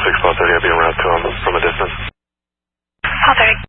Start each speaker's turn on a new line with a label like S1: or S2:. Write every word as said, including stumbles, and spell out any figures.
S1: six, Paul thirty, I'll be around to him from a distance.
S2: Paul thirty.